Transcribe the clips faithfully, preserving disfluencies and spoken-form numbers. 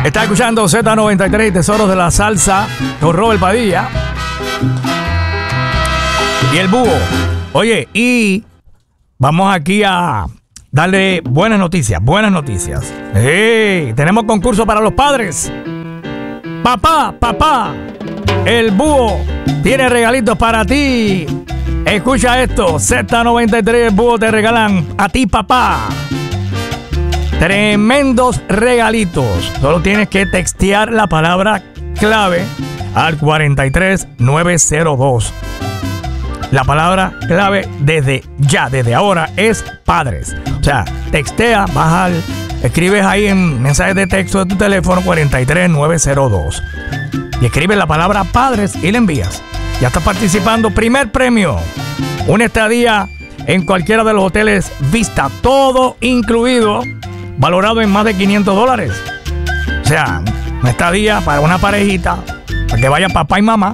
Está escuchando Z noventa y tres, Tesoros de la Salsa, con Robert Padilla y el Búho. Oye, y vamos aquí a darle buenas noticias, buenas noticias. ¡Hey! Tenemos concurso para los padres. Papá, papá, el Búho tiene regalitos para ti. Escucha esto, Z noventa y tres, el Búho te regalan a ti, papá. Tremendos regalitos. Solo tienes que textear la palabra clave al cuatro tres nueve cero dos. La palabra clave desde ya, desde ahora, es padres. O sea, textea, baja, al, escribes ahí en mensajes de texto de tu teléfono cuatro tres nueve cero dos. Y escribes la palabra padres y le envías. Ya estás participando. Primer premio, una estadía en cualquiera de los hoteles Vista, todo incluido, valorado en más de quinientos dólares. O sea, una estadía para una parejita, para que vayan papá y mamá,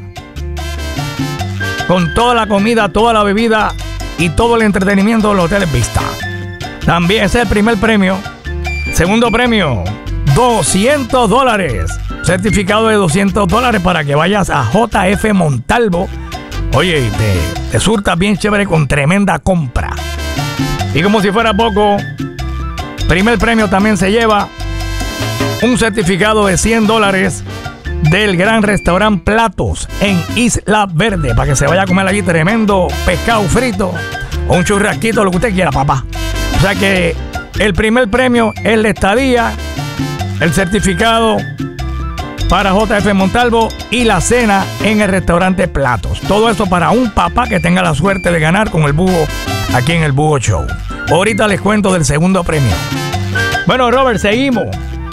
con toda la comida, toda la bebida y todo el entretenimiento de los hoteles Vista. También ese es el primer premio. Segundo premio, doscientos dólares. Certificado de doscientos dólares para que vayas a J F Montalvo. Oye, te, te surtas bien chévere con tremenda compra. Y como si fuera poco, primer premio también se lleva un certificado de cien dólares del gran restaurante Platos en Isla Verde, para que se vaya a comer allí tremendo pescado frito o un churrasquito, lo que usted quiera, papá. O sea que el primer premio es la estadía, el certificado para J F Montalvo y la cena en el restaurante Platos. Todo eso para un papá que tenga la suerte de ganar con el Búho aquí en el Búho Show. Ahorita les cuento del segundo premio. Bueno, Robert, seguimos.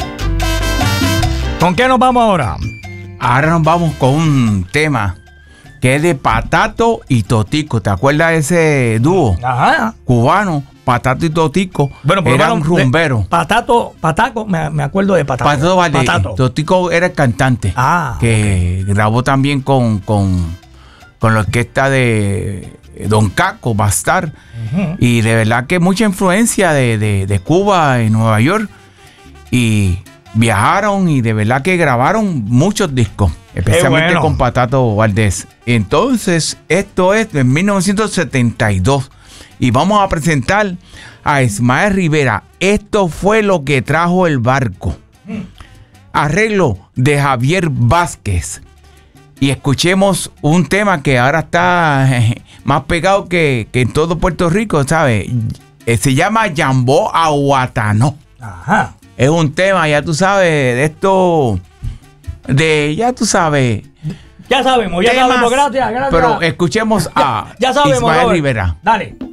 ¿Con qué nos vamos ahora? Ahora nos vamos con un tema que es de Patato y Totico. ¿Te acuerdas de ese dúo? Ajá. Cubano, Patato y Totico. Bueno, era un rumbero. Patato, Pataco, me, me acuerdo de Patato. Patato, vale. Patato. Totico era el cantante. Ah. Que okay. grabó también con, con, con la orquesta de Don Caco, Bastar. Uh-huh. Y de verdad que mucha influencia de, de, de Cuba en Nueva York. Y viajaron y de verdad que grabaron muchos discos, especialmente bueno. con Patato Valdés. Entonces, esto es de mil novecientos setenta y dos. Y vamos a presentar a Ismael Rivera. Esto fue lo que trajo el barco. Arreglo de Javier Vázquez. Y escuchemos un tema que ahora está más pegado que, que en todo Puerto Rico, ¿sabes? Se llama Yambó Aguatanó. Ajá. Es un tema, ya tú sabes, de esto, de, ya tú sabes. Ya sabemos, ya temas, sabemos, gracias, gracias. Pero escuchemos a ya, ya sabemos, Ismael Robert. Rivera. Dale.